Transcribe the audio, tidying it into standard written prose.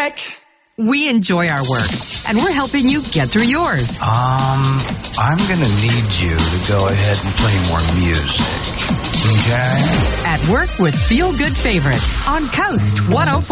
Check. We enjoy our work, and we're helping you get through yours. I'm gonna need you to go ahead and play more music. Okay? At Work with Feel Good Favorites on Coast 104.